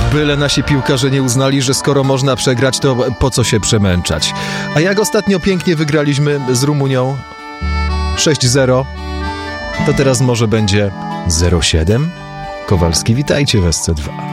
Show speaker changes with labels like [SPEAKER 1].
[SPEAKER 1] Byle nasi piłkarze nie uznali, że skoro można przegrać, to po co się przemęczać. A jak ostatnio pięknie wygraliśmy z Rumunią 6-0, to teraz może będzie 0-7? Kowalski, witajcie w SC2.